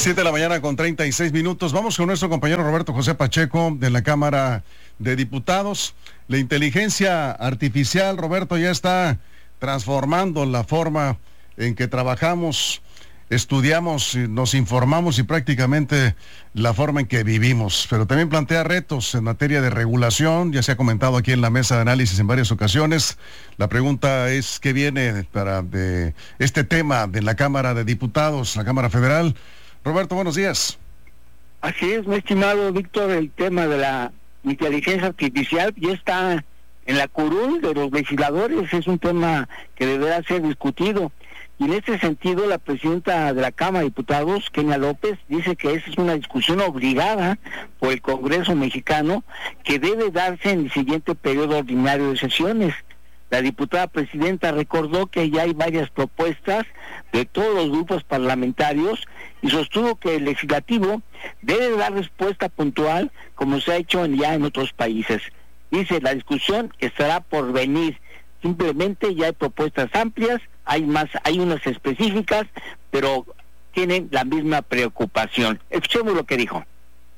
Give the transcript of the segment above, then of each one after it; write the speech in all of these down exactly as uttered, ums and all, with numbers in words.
Siete de la mañana con treinta y seis minutos. Vamos con nuestro compañero Roberto José Pacheco de la Cámara de Diputados. La inteligencia artificial, Roberto, ya está transformando la forma en que trabajamos, estudiamos, nos informamos y prácticamente la forma en que vivimos. Pero también plantea retos en materia de regulación. Ya se ha comentado aquí en la mesa de análisis en varias ocasiones. La pregunta es qué viene para de este tema de la Cámara de Diputados, la Cámara Federal. Roberto, buenos días. Así es, mi estimado Víctor, el tema de la inteligencia artificial ya está en la curul de los legisladores, es un tema que deberá ser discutido. Y en este sentido, la presidenta de la Cámara de Diputados, Kenia López, dice que esa es una discusión obligada por el Congreso mexicano que debe darse en el siguiente periodo ordinario de sesiones. La diputada presidenta recordó que ya hay varias propuestas de todos los grupos parlamentarios y sostuvo que el legislativo debe dar respuesta puntual como se ha hecho en, ya en otros países. Dice, la discusión estará por venir. Simplemente ya hay propuestas amplias, hay más, hay unas específicas, pero tienen la misma preocupación. Escuchemos lo que dijo.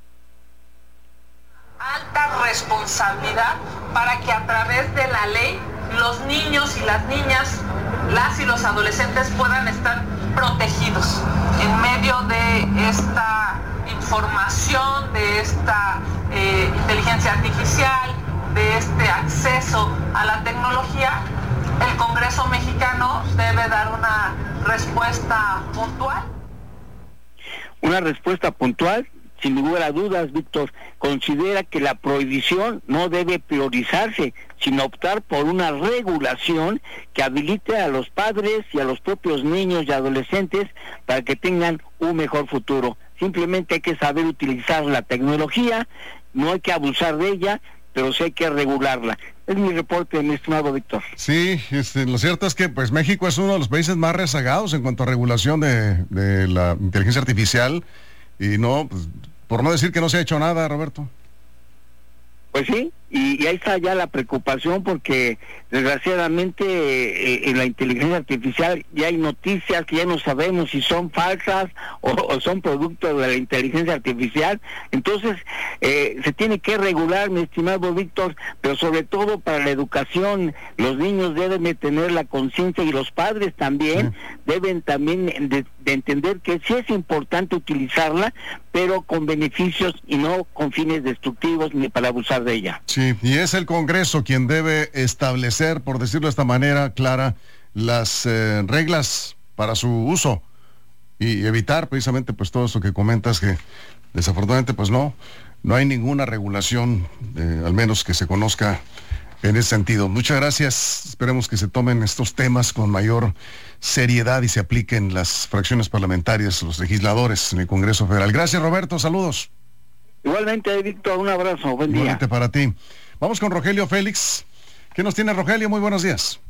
Alta responsabilidad para que a través de la ley los niños y las niñas, las y los adolescentes puedan estar protegidos en medio de esta información, de esta eh, inteligencia artificial, de este acceso a la tecnología. El Congreso mexicano debe dar una respuesta puntual. Una respuesta puntual. Sin lugar a dudas, Víctor, considera que la prohibición no debe priorizarse, sino optar por una regulación que habilite a los padres y a los propios niños y adolescentes para que tengan un mejor futuro. Simplemente hay que saber utilizar la tecnología, no hay que abusar de ella, pero sí hay que regularla. Es mi reporte, mi estimado Víctor. Sí, este, lo cierto es que pues México es uno de los países más rezagados en cuanto a regulación de, de la inteligencia artificial. Y no, pues, por no decir que no se ha hecho nada, Roberto. Pues sí, y, y ahí está ya la preocupación porque desgraciadamente eh, en la inteligencia artificial ya hay noticias que ya no sabemos si son falsas o, o son productos de la inteligencia artificial. Entonces eh, se tiene que regular, mi estimado Víctor, pero sobre todo para la educación. Los niños deben de tener la conciencia y los padres también sí. deben también de, de entender que sí es importante utilizarla, pero con beneficios y no con fines destructivos ni para abusar de ella. Sí, y es el Congreso quien debe establecer, por decirlo de esta manera clara, las eh, reglas para su uso y evitar precisamente pues todo eso que comentas, que desafortunadamente pues no, no hay ninguna regulación, eh, al menos que se conozca en ese sentido. Muchas gracias, esperemos que se tomen estos temas con mayor seriedad y se apliquen las fracciones parlamentarias, los legisladores en el Congreso Federal. Gracias, Roberto, saludos. Igualmente, Víctor, un abrazo, buen día. Igualmente para ti. Vamos con Rogelio Félix. ¿Qué nos tiene Rogelio? Muy buenos días.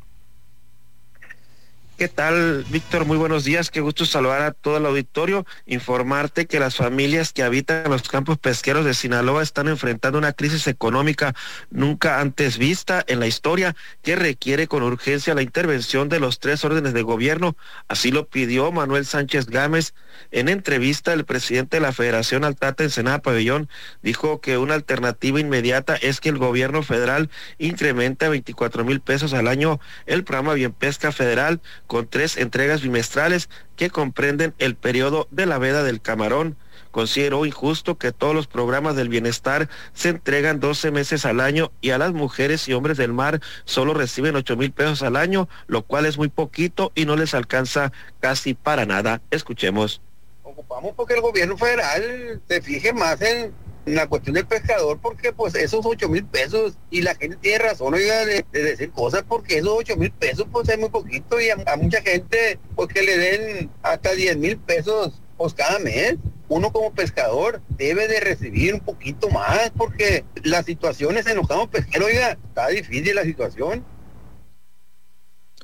¿Qué tal, Víctor? Muy buenos días, qué gusto saludar a todo el auditorio, informarte que las familias que habitan los campos pesqueros de Sinaloa están enfrentando una crisis económica nunca antes vista en la historia que requiere con urgencia la intervención de los tres órdenes de gobierno. Así lo pidió Manuel Sánchez Gámez. En entrevista, el presidente de la Federación Altata Ensenada Pabellón dijo que una alternativa inmediata es que el gobierno federal incremente a veinticuatro mil pesos al año el programa Bien Pesca Federal, con tres entregas bimestrales que comprenden el periodo de la veda del camarón. Consideró injusto que todos los programas del bienestar se entregan doce meses al año y a las mujeres y hombres del mar solo reciben ocho mil pesos al año, lo cual es muy poquito y no les alcanza casi para nada. Escuchemos. Ocupamos porque el gobierno federal se fije más en la cuestión del pescador, porque pues esos ocho mil pesos, y la gente tiene razón, oiga, de, de decir cosas, porque esos ocho mil pesos pues es muy poquito, y a, a mucha gente pues que le den hasta diez mil pesos pues cada mes. Uno como pescador debe de recibir un poquito más, porque las situaciones en los campos pesqueros, oiga, está difícil la situación.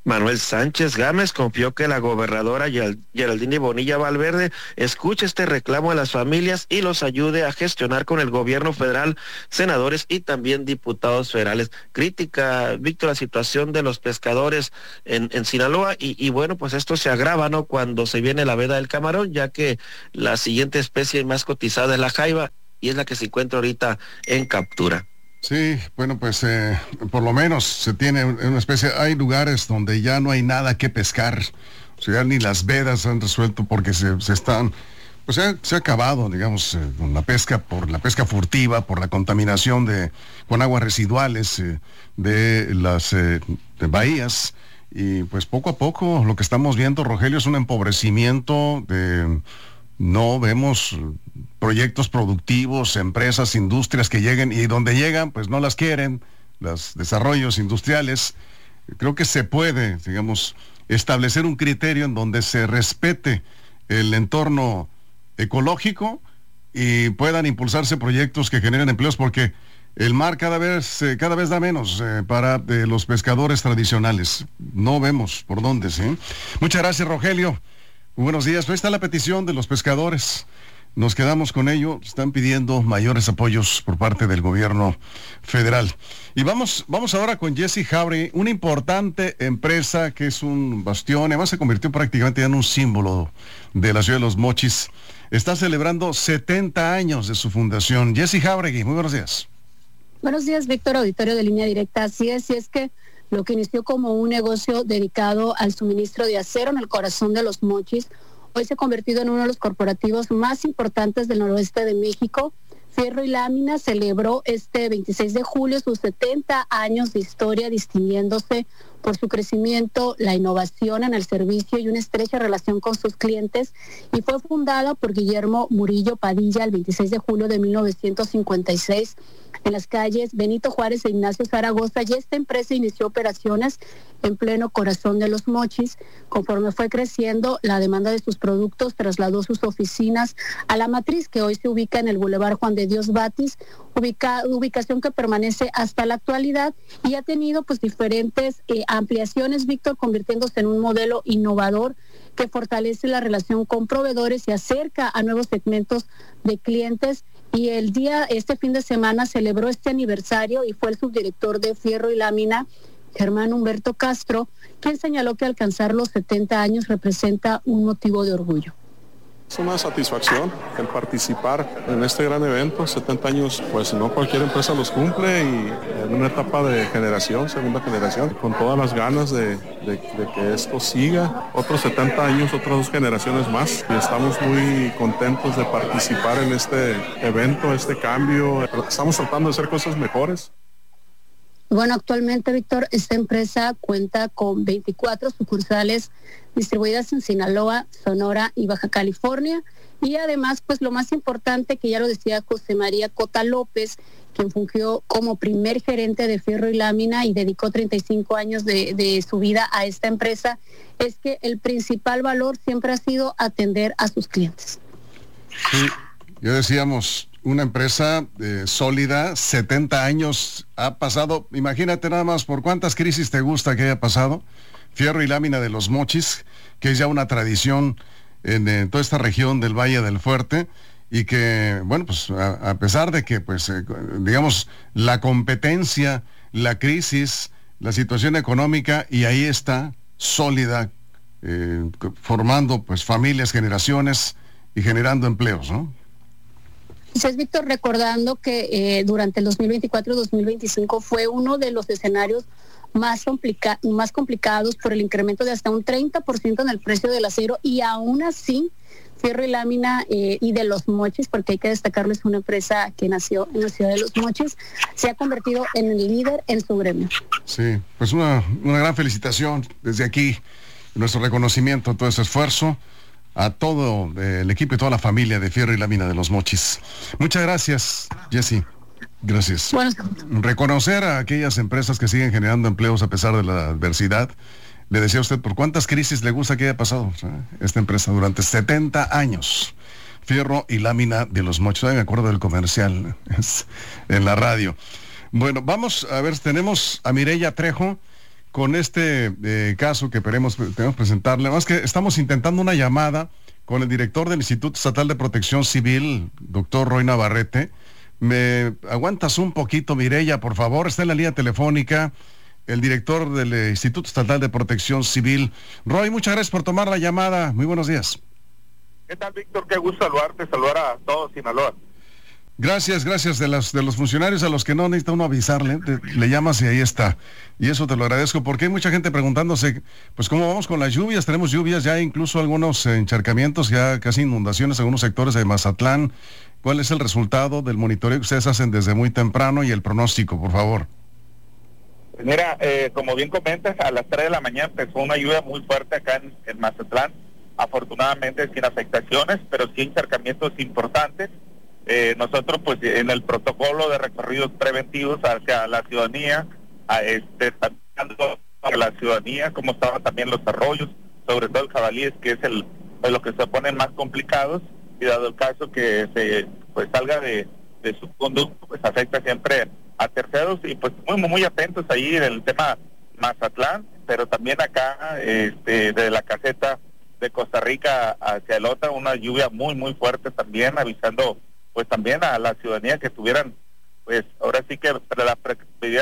Manuel Sánchez Gámez confió que la gobernadora Geraldine Bonilla Valverde escuche este reclamo de las familias y los ayude a gestionar con el gobierno federal, senadores y también diputados federales. Crítica, Víctor, la situación de los pescadores en, en Sinaloa y, y bueno, pues esto se agrava, ¿no?, cuando se viene la veda del camarón, ya que la siguiente especie más cotizada es la jaiba y es la que se encuentra ahorita en captura. Sí, bueno, pues eh, por lo menos se tiene una especie, hay lugares donde ya no hay nada que pescar, o sea, ni las vedas han resuelto porque se, se están, pues se ha, se ha acabado, digamos, eh, con la pesca, por la pesca furtiva, por la contaminación de, con aguas residuales eh, de las eh, de bahías, y pues poco a poco lo que estamos viendo, Rogelio, es un empobrecimiento de... No vemos proyectos productivos, empresas, industrias que lleguen, y donde llegan, pues no las quieren, los desarrollos industriales. Creo que se puede, digamos, establecer un criterio en donde se respete el entorno ecológico y puedan impulsarse proyectos que generen empleos, porque el mar cada vez, eh, cada vez da menos eh, para eh, los pescadores tradicionales. No vemos por dónde, ¿sí? Muchas gracias, Rogelio. Buenos días. Ahí está la petición de los pescadores. Nos quedamos con ello. Están pidiendo mayores apoyos por parte del gobierno federal. Y vamos, vamos ahora con Jesse Jauregui, una importante empresa que es un bastión, además se convirtió prácticamente en un símbolo de la ciudad de Los Mochis. Está celebrando setenta años de su fundación. Jesse Jauregui, muy buenos días. Buenos días, Víctor, auditorio de Línea Directa. Así es, y es que lo que inició como un negocio dedicado al suministro de acero en el corazón de Los Mochis, hoy se ha convertido en uno de los corporativos más importantes del noroeste de México. Fierro y Lámina celebró este veintiséis de julio sus setenta años de historia, distinguiéndose por su crecimiento, la innovación en el servicio y una estrecha relación con sus clientes, y fue fundada por Guillermo Murillo Padilla el veintiséis de julio de mil novecientos cincuenta y seis en las calles Benito Juárez e Ignacio Zaragoza, y esta empresa inició operaciones en pleno corazón de Los Mochis. Conforme fue creciendo la demanda de sus productos, trasladó sus oficinas a la matriz, que hoy se ubica en el Boulevard Juan de Dios Batis, ubica, ubicación que permanece hasta la actualidad y ha tenido pues diferentes eh, ampliaciones, Víctor, convirtiéndose en un modelo innovador que fortalece la relación con proveedores y acerca a nuevos segmentos de clientes. Y el día, este fin de semana, celebró este aniversario y fue el subdirector de Fierro y Lámina, Germán Humberto Castro, quien señaló que alcanzar los setenta años representa un motivo de orgullo. Es una satisfacción el participar en este gran evento. setenta años, pues no cualquier empresa los cumple, y en una etapa de generación, segunda generación, con todas las ganas de, de, de que esto siga. Otros setenta años, otras dos generaciones más. Y estamos muy contentos de participar en este evento, este cambio. Estamos tratando de hacer cosas mejores. Bueno, actualmente, Víctor, esta empresa cuenta con veinticuatro sucursales distribuidas en Sinaloa, Sonora y Baja California. Y además, pues lo más importante, que ya lo decía José María Cota López, quien fungió como primer gerente de Fierro y Lámina y dedicó treinta y cinco años de, de su vida a esta empresa, es que el principal valor siempre ha sido atender a sus clientes. Sí, ya decíamos, una empresa eh, sólida, setenta años ha pasado. Imagínate nada más por cuántas crisis te gusta que haya pasado. Fierro y Lámina de Los Mochis, que es ya una tradición en, en toda esta región del Valle del Fuerte, y que, bueno, pues a, a pesar de que, pues, eh, digamos, la competencia, la crisis, la situación económica, y ahí está, sólida, eh, formando, pues, familias, generaciones y generando empleos, ¿no? Entonces, Víctor, recordando que eh, durante el dos mil veinticuatro dos mil veinticinco fue uno de los escenarios más, complica- más complicados por el incremento de hasta un treinta por ciento en el precio del acero, y aún así Fierro y Lámina eh, y de Los Mochis, porque hay que destacarlo, es una empresa que nació en la ciudad de Los Mochis, se ha convertido en el líder en su gremio. Sí, pues una, una gran felicitación desde aquí, nuestro reconocimiento a todo ese esfuerzo, a todo eh, el equipo y toda la familia de Fierro y Lámina de Los Mochis. Muchas gracias, Jesse. Gracias. Bueno, reconocer a aquellas empresas que siguen generando empleos a pesar de la adversidad. Le decía a usted, ¿por cuántas crisis le gusta que haya pasado, ¿sí?, esta empresa durante setenta años? Fierro y Lámina de Los Mochis. Ay, me acuerdo del comercial en la radio. Bueno, vamos a ver, tenemos a Mireya Trejo, con este eh, caso que queremos, tenemos presentarle. Además que estamos intentando una llamada con el director del Instituto Estatal de Protección Civil, doctor Roy Navarrete. ¿Me aguantas un poquito, Mireya, por favor? Está en la línea telefónica el director del eh, Instituto Estatal de Protección Civil. Roy, muchas gracias por tomar la llamada. Muy buenos días. ¿Qué tal, Víctor? Qué gusto saludarte, saludar a todos Sinaloa. Gracias, gracias de los, de los funcionarios a los que no necesita uno avisarle, te, le llamas y ahí está. Y eso te lo agradezco porque hay mucha gente preguntándose, pues cómo vamos con las lluvias. Tenemos lluvias ya, incluso algunos encharcamientos, ya casi inundaciones en algunos sectores de Mazatlán. ¿Cuál es el resultado del monitoreo que ustedes hacen desde muy temprano y el pronóstico, por favor? Pues mira, eh, como bien comentas, a las tres de la mañana empezó una lluvia muy fuerte acá en, en Mazatlán, afortunadamente sin afectaciones, pero sí encharcamientos importantes. Eh, nosotros pues en el protocolo de recorridos preventivos hacia la ciudadanía, a este, a la ciudadanía, como estaban también los arroyos, sobre todo el Jabalíes, que es el pues, lo que se ponen más complicados, y dado el caso que se pues salga de, de su conducto, pues afecta siempre a terceros, y pues muy muy atentos ahí en el tema Mazatlán, pero también acá este, de la caseta de Costa Rica hacia el Ota, una lluvia muy muy fuerte también, avisando pues también a la ciudadanía que tuvieran, pues ahora sí que la pre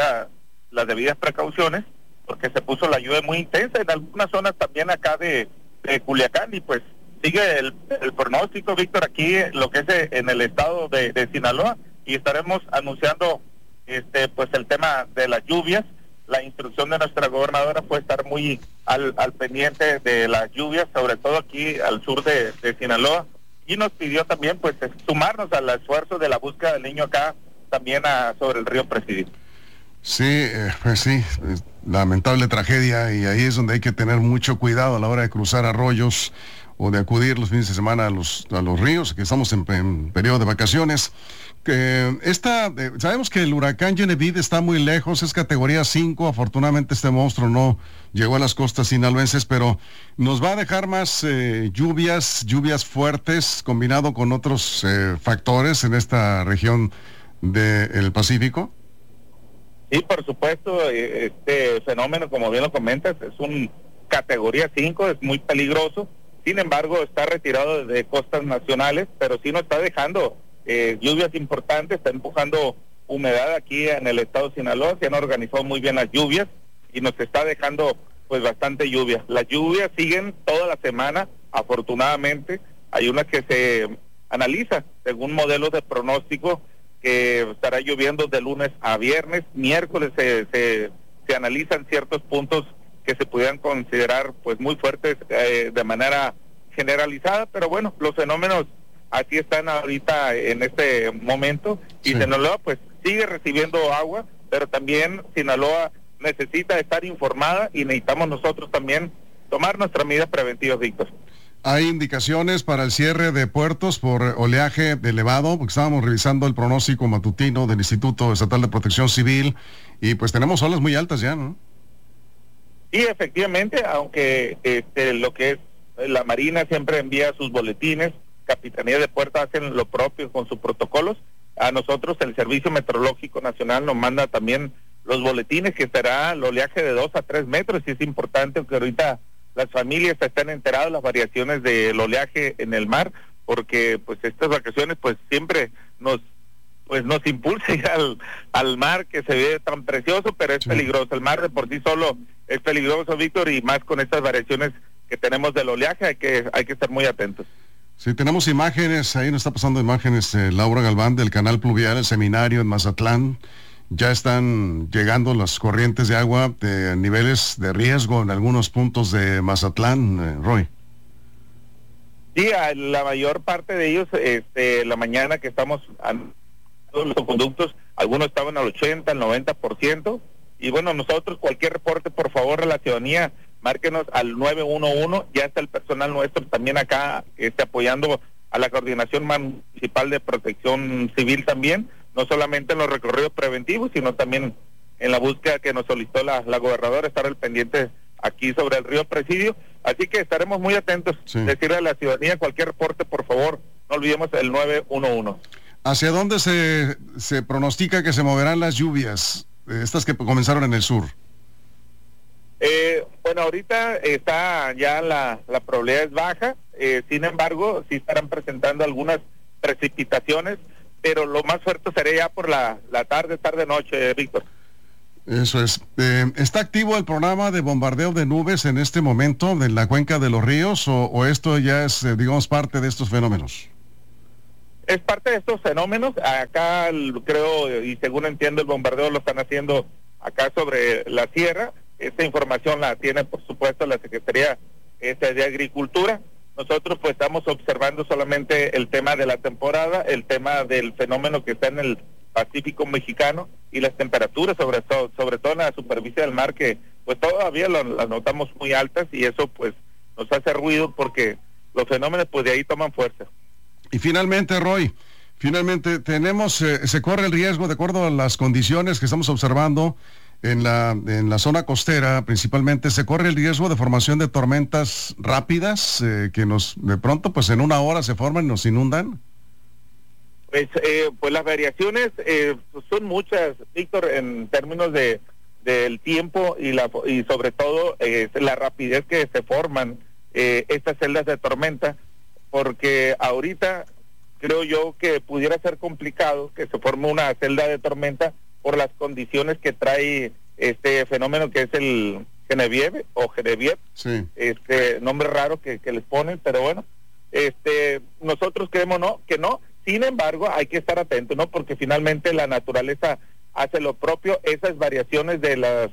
las debidas precauciones, porque se puso la lluvia muy intensa en algunas zonas también acá de, de Culiacán, y pues sigue el, el pronóstico, Víctor, aquí lo que es en el estado de, de Sinaloa, y estaremos anunciando este pues el tema de las lluvias. La instrucción de nuestra gobernadora fue estar muy al, al pendiente de las lluvias, sobre todo aquí al sur de, de Sinaloa, y nos pidió también pues sumarnos al esfuerzo de la búsqueda del niño acá también a, sobre el río Presidio. Sí, eh, pues sí, eh, lamentable tragedia, y ahí es donde hay que tener mucho cuidado a la hora de cruzar arroyos o de acudir los fines de semana a los, a los ríos, que estamos en, en periodo de vacaciones. Que esta, eh, sabemos que el huracán Genevieve está muy lejos, es categoría cinco, afortunadamente este monstruo no llegó a las costas sinaloenses, pero nos va a dejar más eh, lluvias, lluvias fuertes, combinado con otros eh, factores en esta región del Pacífico. Sí, por supuesto, este fenómeno, como bien lo comentas, es un categoría cinco, es muy peligroso, sin embargo está retirado de costas nacionales, pero sí nos está dejando Eh, lluvias importantes, está empujando humedad aquí en el estado de Sinaloa, se han organizado muy bien las lluvias y nos está dejando pues bastante lluvia. Las lluvias siguen toda la semana, afortunadamente, hay una que se analiza según modelos de pronóstico que estará lloviendo de lunes a viernes, miércoles se, se, se analizan ciertos puntos que se pudieran considerar pues muy fuertes eh, de manera generalizada, pero bueno, los fenómenos así están ahorita en este momento, y sí. Sinaloa pues sigue recibiendo agua, pero también Sinaloa necesita estar informada y necesitamos nosotros también tomar nuestras medidas preventivas, Víctor. ¿Hay indicaciones para el cierre de puertos por oleaje elevado? Porque estábamos revisando el pronóstico matutino del Instituto Estatal de Protección Civil y pues tenemos olas muy altas ya, ¿no? Sí, efectivamente, aunque este, lo que es la Marina siempre envía sus boletines, Capitanía de Puerto hacen lo propio con sus protocolos. A nosotros el Servicio Meteorológico Nacional nos manda también los boletines, que será el oleaje de dos a tres metros, y es importante que ahorita las familias estén enteradas de las variaciones del oleaje en el mar, porque pues estas vacaciones pues siempre nos pues nos impulsa ir al, al mar, que se ve tan precioso, pero es sí. peligroso. El mar de por sí solo es peligroso, Víctor, y más con estas variaciones que tenemos del oleaje, hay que, hay que estar muy atentos. Sí, tenemos imágenes, ahí nos está pasando imágenes, eh, Laura Galván, del canal pluvial, el seminario en Mazatlán. Ya están llegando las corrientes de agua de niveles de riesgo en algunos puntos de Mazatlán, eh, Roy. Sí, a la mayor parte de ellos, este, la mañana que estamos a los conductos, algunos estaban al ochenta, al noventa por ciento, y bueno, nosotros cualquier reporte, por favor, a la ciudadanía, márquenos al nueve uno uno, ya está el personal nuestro también acá, este, apoyando a la Coordinación Municipal de Protección Civil también, no solamente en los recorridos preventivos, sino también en la búsqueda que nos solicitó la, la gobernadora, estar al pendiente aquí sobre el río Presidio, así que estaremos muy atentos, sí. Decirle a la ciudadanía cualquier reporte, por favor, no olvidemos el nueve uno uno. ¿Hacia dónde se, se pronostica que se moverán las lluvias, estas que comenzaron en el sur? Eh, bueno, ahorita está ya la, la probabilidad es baja, eh, sin embargo, sí estarán presentando algunas precipitaciones, pero lo más fuerte sería ya por la, la tarde, tarde-noche, Víctor. Eso es. Eh, ¿Está activo el programa de bombardeo de nubes en este momento en la cuenca de los ríos o, o esto ya es, eh, digamos, parte de estos fenómenos? Es parte de estos fenómenos. Acá el, creo, y según entiendo, el bombardeo lo están haciendo acá sobre la sierra. Esta información la tiene, por supuesto, la Secretaría este, de Agricultura. Nosotros pues estamos observando solamente el tema de la temporada, el tema del fenómeno que está en el Pacífico mexicano y las temperaturas, sobre todo, sobre todo en la superficie del mar, que pues todavía lo, las notamos muy altas y eso pues nos hace ruido porque los fenómenos pues de ahí toman fuerza. Y finalmente, Roy, finalmente tenemos, eh, se corre el riesgo, de acuerdo a las condiciones que estamos observando en la, en la zona costera, principalmente, se corre el riesgo de formación de tormentas rápidas eh, que nos, de pronto, pues en una hora se forman y nos inundan. Pues, eh, pues las variaciones eh, son muchas, Víctor, en términos de del tiempo y la y sobre todo eh, la rapidez que se forman eh, estas celdas de tormenta, porque ahorita creo yo que pudiera ser complicado que se forme una celda de tormenta por las condiciones que trae este fenómeno que es el Genevieve o Genevieve, sí. este nombre raro que, que les ponen, pero bueno, este nosotros creemos no que no. Sin embargo, hay que estar atentos, ¿no? Porque finalmente la naturaleza hace lo propio. Esas variaciones de las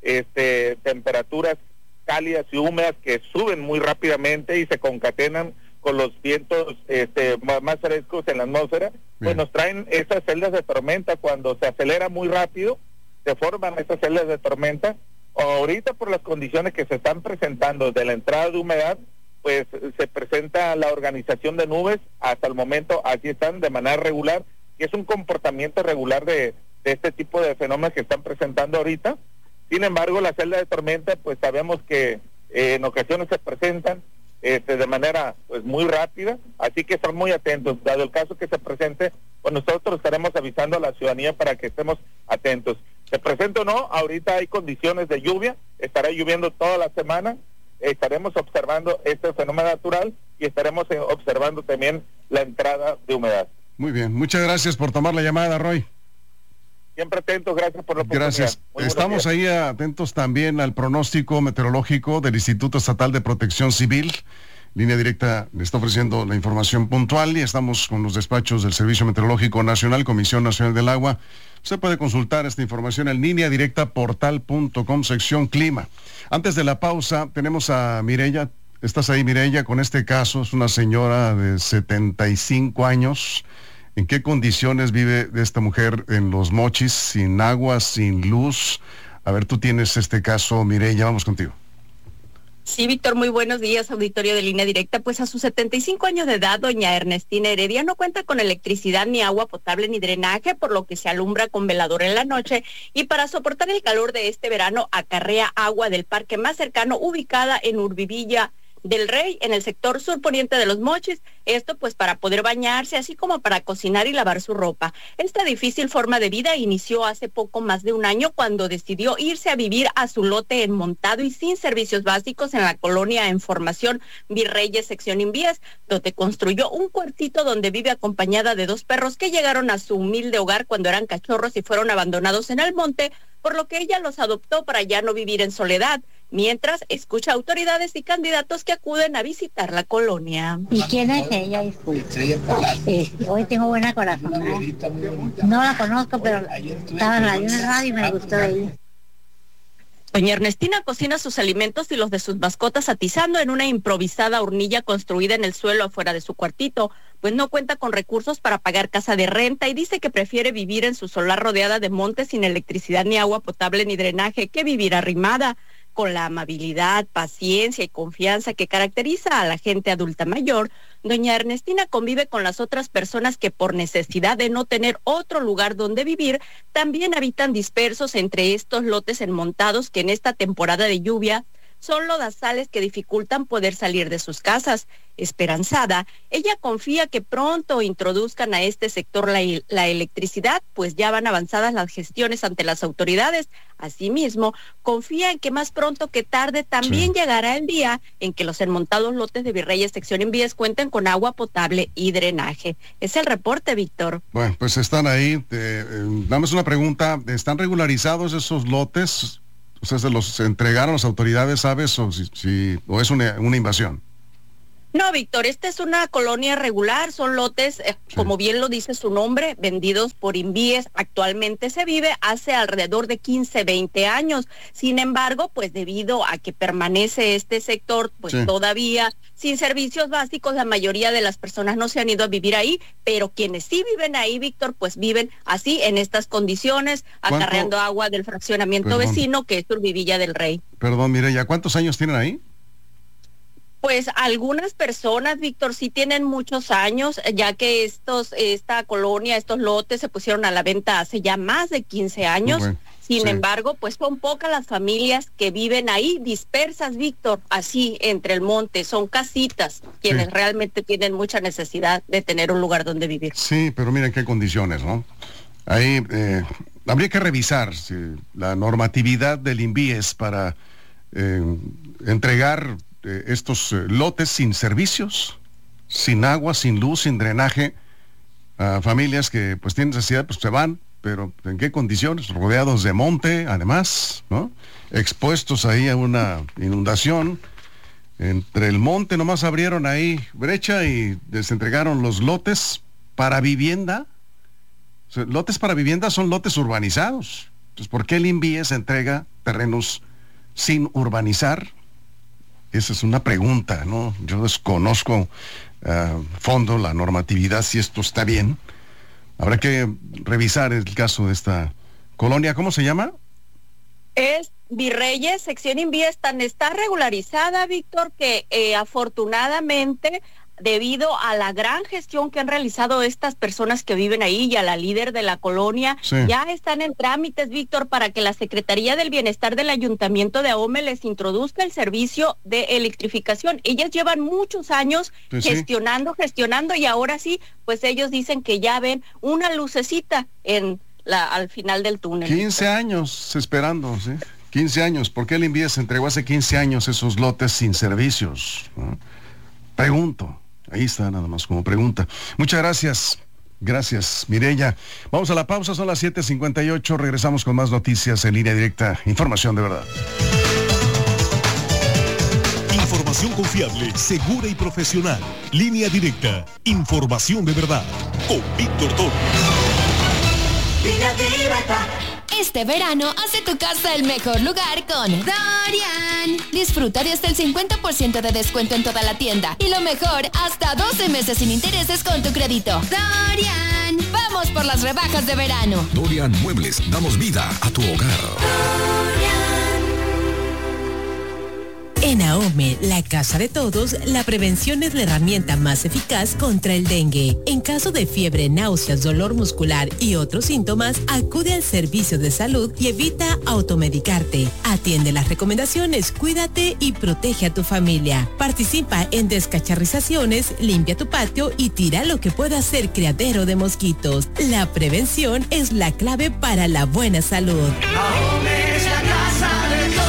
este, temperaturas cálidas y húmedas que suben muy rápidamente y se concatenan con los vientos este, más frescos en la atmósfera, pues nos traen esas celdas de tormenta. Cuando se acelera muy rápido, se forman esas celdas de tormenta. Ahorita, por las condiciones que se están presentando de la entrada de humedad, pues se presenta la organización de nubes. Hasta el momento aquí están de manera regular, y es un comportamiento regular de, de este tipo de fenómenos que están presentando ahorita. Sin embargo, la celda de tormenta, pues sabemos que eh, en ocasiones se presentan este, de manera pues muy rápida, así que están muy atentos. Dado el caso que se presente, pues nosotros estaremos avisando a la ciudadanía para que estemos atentos. Se presenta o no, ahorita hay condiciones de lluvia, estará lloviendo toda la semana. Estaremos observando este fenómeno natural y estaremos observando también la entrada de humedad. Muy bien, muchas gracias por tomar la llamada, Roy. Siempre atentos, gracias por la oportunidad. Gracias. Estamos ahí atentos también al pronóstico meteorológico del Instituto Estatal de Protección Civil. Línea Directa le está ofreciendo la información puntual y estamos con los despachos del Servicio Meteorológico Nacional, Comisión Nacional del Agua. Usted puede consultar esta información en línea directa portal punto com, sección clima. Antes de la pausa, tenemos a Mireya. ¿Estás ahí, Mireya, con este caso? Es una señora de setenta y cinco años. ¿En qué condiciones vive esta mujer en Los Mochis, sin agua, sin luz? A ver, tú tienes este caso, Mireya, vamos contigo. Sí, Víctor, muy buenos días, auditorio de Línea Directa. Pues a sus setenta y cinco años de edad, doña Ernestina Heredia no cuenta con electricidad, ni agua potable, ni drenaje, por lo que se alumbra con velador en la noche, y para soportar el calor de este verano acarrea agua del parque más cercano, ubicada en Urbivilla del Rey, en el sector surponiente de Los Mochis, esto pues para poder bañarse, así como para cocinar y lavar su ropa. Esta difícil forma de vida inició hace poco más de un año, cuando decidió irse a vivir a su lote enmontado y sin servicios básicos en la colonia en formación Virreyes, sección Invías, donde construyó un cuartito donde vive acompañada de dos perros que llegaron a su humilde hogar cuando eran cachorros y fueron abandonados en el monte, por lo que ella los adoptó para ya no vivir en soledad, mientras escucha autoridades y candidatos que acuden a visitar la colonia. ¿Y quién es ella? Eh, hoy tengo buena corazón. No la conozco, pero estaba en la radio y me gustó ella. Doña Ernestina cocina sus alimentos y los de sus mascotas atizando en una improvisada hornilla construida en el suelo afuera de su cuartito, pues no cuenta con recursos para pagar casa de renta y dice que prefiere vivir en su solar rodeada de montes sin electricidad ni agua potable ni drenaje que vivir arrimada. Con la amabilidad, paciencia y confianza que caracteriza a la gente adulta mayor, doña Ernestina convive con las otras personas que, por necesidad de no tener otro lugar donde vivir, también habitan dispersos entre estos lotes enmontados que en esta temporada de lluvia son lodazales que dificultan poder salir de sus casas. Esperanzada, ella confía que pronto introduzcan a este sector la, la electricidad, pues ya van avanzadas las gestiones ante las autoridades. Asimismo, confía en que más pronto que tarde también sí. llegará el día en que los enmontados lotes de Virreyes sección Invíes cuenten con agua potable y drenaje. Es el reporte, Víctor. Bueno, pues están ahí. Eh, eh, dame una pregunta. ¿Están regularizados esos lotes? O sea, ¿se los entregaron las autoridades, sabes? ¿O, si, si, o es una, una invasión? No, Víctor, esta es una colonia regular, son lotes, eh, sí. como bien lo dice su nombre, vendidos por Invíes. Actualmente se vive hace alrededor de quince, veinte años. Sin embargo, pues debido a que permanece este sector, pues sí. todavía sin servicios básicos, la mayoría de las personas no se han ido a vivir ahí, pero quienes sí viven ahí, Víctor, pues viven así, en estas condiciones, acarreando agua del fraccionamiento Perdón. vecino, que es Urbivilla del Rey. Perdón, Mireya, ¿cuántos años tienen ahí? Pues algunas personas, Víctor, sí tienen muchos años, ya que estos, esta colonia, estos lotes se pusieron a la venta hace ya más de quince años. Bueno, Sin sí. embargo, pues son pocas las familias que viven ahí dispersas, Víctor, así entre el monte. Son casitas quienes sí. realmente tienen mucha necesidad de tener un lugar donde vivir. Sí, pero miren qué condiciones, ¿no? Ahí eh, habría que revisar si la normatividad del Invíes para eh, entregar estos eh, lotes sin servicios, sin agua, sin luz, sin drenaje, a familias que pues tienen necesidad, pues se van, pero ¿en qué condiciones? Rodeados de monte, además, ¿no? Expuestos ahí a una inundación. Entre el monte nomás abrieron ahí brecha y les entregaron los lotes para vivienda. O sea, lotes para vivienda son lotes urbanizados. Entonces, ¿por qué el Invíes entrega terrenos sin urbanizar? Esa es una pregunta, ¿no? Yo desconozco a uh, fondo la normatividad, si esto está bien. Habrá que revisar el caso de esta colonia. ¿Cómo se llama? Es Virreyes, sección Invíes. Tan está regularizada, Víctor, que eh, afortunadamente, debido a la gran gestión que han realizado estas personas que viven ahí y a la líder de la colonia, sí. ya están en trámites, Víctor, para que la Secretaría del Bienestar del Ayuntamiento de Ahome les introduzca el servicio de electrificación. Ellas llevan muchos años sí, gestionando, sí. gestionando, y ahora sí, pues ellos dicen que ya ven una lucecita en la, al final del túnel. quince años esperando, ¿sí? quince años. ¿Por qué el Invíes entregó hace quince años esos lotes sin servicios? ¿No? Pregunto. Ahí está, nada más como pregunta. Muchas gracias. Gracias, Mireya. Vamos a la pausa, son las siete cincuenta y ocho. Regresamos con más noticias en Línea Directa. Información de verdad. Información confiable, segura y profesional. Línea Directa. Información de verdad. Con Víctor Toro. Línea Directa. Este verano, hace tu casa el mejor lugar con Dorian. Disfruta de hasta el cincuenta por ciento de descuento en toda la tienda. Y lo mejor, hasta doce meses sin intereses con tu crédito. Dorian. Vamos por las rebajas de verano. Dorian Muebles, damos vida a tu hogar. Dorian. En Ahome, la casa de todos, la prevención es la herramienta más eficaz contra el dengue. En caso de fiebre, náuseas, dolor muscular y otros síntomas, acude al servicio de salud y evita automedicarte. Atiende las recomendaciones, cuídate y protege a tu familia. Participa en descacharrizaciones, limpia tu patio y tira lo que pueda ser criadero de mosquitos. La prevención es la clave para la buena salud. Ahome es la casa de todos.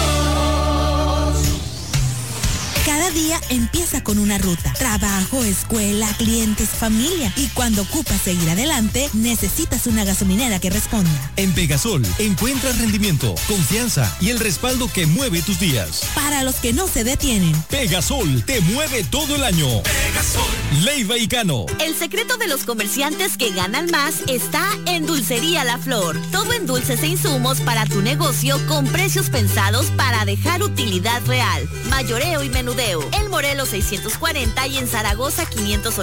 Cada día empieza con una ruta. Trabajo, escuela, clientes, familia. Y cuando ocupas seguir adelante, necesitas una gasolinera que responda. En Pegasol encuentras rendimiento, confianza y el respaldo que mueve tus días. Para los que no se detienen. Pegasol te mueve todo el año. Pegasol. Leiva y Cano. El secreto de los comerciantes que ganan más está en Dulcería La Flor. Todo en dulces e insumos para tu negocio con precios pensados para dejar utilidad real. Mayoreo y menudeo. En Morelos seiscientos cuarenta y en Zaragoza quinientos ochenta.